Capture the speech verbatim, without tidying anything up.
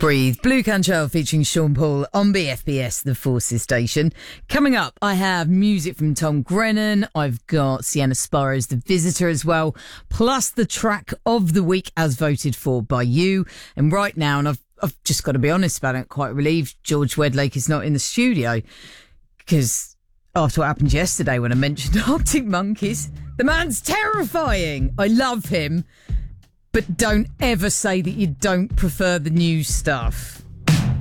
Breathe, Blue Can Child featuring Sean Paul on B F B S, the Forces station. Coming up, I have music from Tom Grennan. I've got Sienna Sparrow's The Visitor as well, plus the track of the week as voted for by you. And right now, and I've, I've just got to be honest about it, quite relieved George Wedlake is not in the studio, because after what happened yesterday when I mentioned Arctic Monkeys, the man's terrifying. I love him. But don't ever say that you don't prefer the new stuff.